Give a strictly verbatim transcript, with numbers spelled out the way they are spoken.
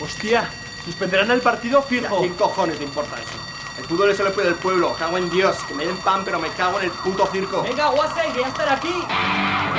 Hostia, suspenderán el partido fijo. ¿A quién cojones le importa eso? El fútbol es el pueblo del pueblo. Cago en Dios. Que me den pan, pero me cago en el puto circo. Venga, Guasa, que ya estar aquí.